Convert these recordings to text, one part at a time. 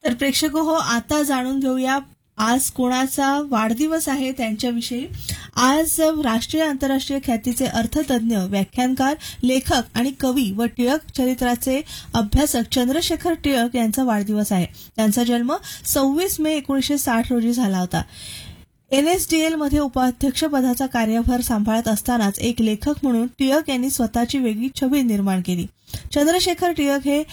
तर प्रेक्षक हो, आता जाणून घेऊया आज कोणाचा वाढदिवस आहे त्यांच्याविषयी. आज राष्ट्रीय आंतरराष्ट्रीय ख्यातीचे अर्थतज्ञ, व्याख्यानकार, लेखक आणि कवी व टिळक चरित्राचे अभ्यासक चंद्रशेखर टिळक यांचा वाढदिवस आहे. त्यांचा जन्म 26 मे 1960 रोजी झाला होता. NSDL मध्ये उपाध्यक्षपदाचा कार्यभार सांभाळत असतानाच एक लेखक म्हणून टिळक यांनी स्वतःची वेगळी छबी निर्माण केली. चंद्रशेखर टिळक हे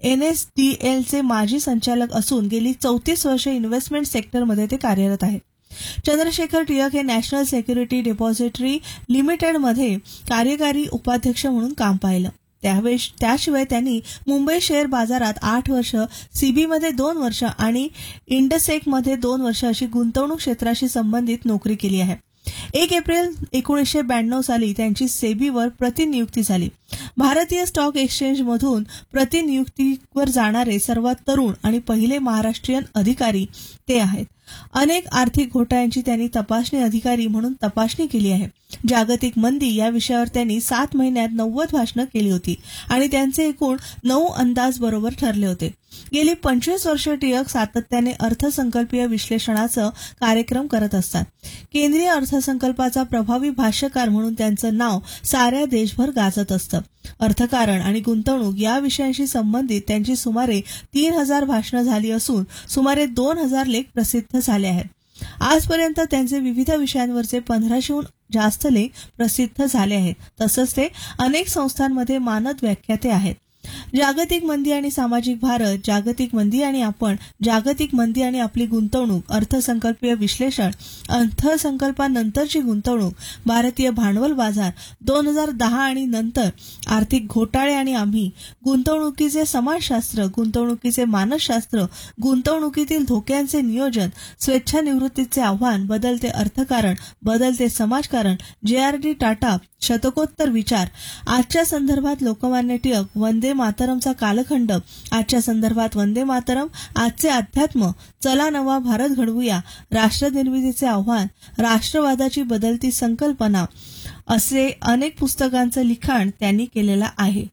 NSDLचे माजी संचालक असून गेली 34 वर्षे इन्व्हेस्टमेंट सेक्टरमध्ये ते कार्यरत आहेत. चंद्रशेखर टिळक हे नॅशनल सिक्युरिटी डिपॉझिटरी लिमिटेडमध्ये कार्यकारी उपाध्यक्ष म्हणून काम पाहिलं. त्याशिवाय त्यांनी मुंबई शेअर बाजारात 8 वर्ष, सीबीमध्ये 2 वर्ष आणि इंडसेकमध्ये 2 वर्ष अशी गुंतवणूक क्षेत्राशी संबंधित नोकरी केली आहे. 1 एप्रिल 1992 साली त्यांची सेबीवर प्रतिनियुक्ती झाली. भारतीय स्टॉक एक्सचेंजमधून प्रतिनियुक्तीवर जाणारे सर्वात तरुण आणि पहिले महाराष्ट्रीयन अधिकारी ते आहेत. अनेक आर्थिक घोटाळ्यांची त्यांनी तपासणी अधिकारी म्हणून तपासणी केली आहे. जागतिक मंदी या विषयावर त्यांनी 7 महिन्यात 90 भाषणं केली होती आणि त्यांचे एकूण 9 अंदाज बरोबर ठरले होते. गेली 25 वर्ष टिळक सातत्याने अर्थसंकल्पीय विश्लेषणाचं कार्यक्रम करत असतात. केंद्रीय अर्थसंकल्पाचा प्रभावी भाष्यकार म्हणून त्यांचं नाव साऱ्या देशभर गाजत असतं. अर्थकारण आणि गुंतवणूक या विषयांशी संबंधित त्यांची सुमारे 3000 भाषणं झाली असून सुमारे 2000 लेख प्रसिद्ध झाले आहेत. आजपर्यंत त्यांचे विविध विषयांवरचे 1500हून जास्त लेख प्रसिद्ध झाले आहेत. तसंच ते अनेक संस्थांमध्ये मानद व्याख्याते आहेत. जागतिक मंदी आणि सामाजिक भारत, जागतिक मंदी आणि आपण, जागतिक मंदी आणि आपली गुंतवणूक, अर्थसंकल्पीय विश्लेषण, अर्थसंकल्पानंतरची गुंतवणूक, भारतीय भांडवल बाजार, 2010 आणि नंतर, आर्थिक घोटाळे आणि आम्ही, गुंतवणुकीचे समाजशास्त्र, गुंतवणुकीचे मानसशास्त्र, गुंतवणुकीतील धोक्यांचे नियोजन, स्वेच्छानिवृत्तीचे आव्हान, बदलते अर्थकारण, बदलते समाजकारण, JRD टाटा, शतकोत्तर विचार, आजच्या संदर्भात लोकमान्य टिळक, वंदे मातरमचा कालखंड, आजच्या संदर्भात वंदे मातरम, आजचे अध्यात्म, चला नवा भारत घडवूया, राष्ट्रनिर्मितीचे आव्हान, राष्ट्रवादाची बदलती संकल्पना असे अनेक पुस्तकांचं लिखाण त्यांनी केलेलं आहे.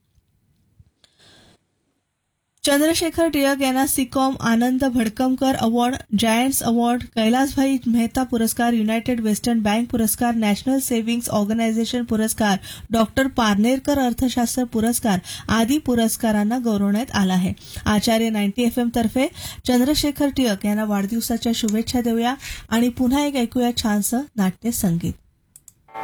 चंद्रशेखर टिळक यांना सिकॉम, आनंद Bhadkamkar award, giants award, कैलासभाई Mehta पुरस्कार, युनायटेड वेस्टर्न बँक पुरस्कार, नॅशनल सेव्हिंग्ज ऑर्गनायझेशन पुरस्कार, डॉक्टर पारनेरकर अर्थशास्त्र पुरस्कार आदी पुरस्कारांना गौरवण्यात आला आहे. आचार्य 90 FM तर्फे चंद्रशेखर टिळक यांना वाढदिवसाच्या शुभेच्छा देऊया आणि पुन्हा एक ऐकूया छानसं नाट्य संगीत.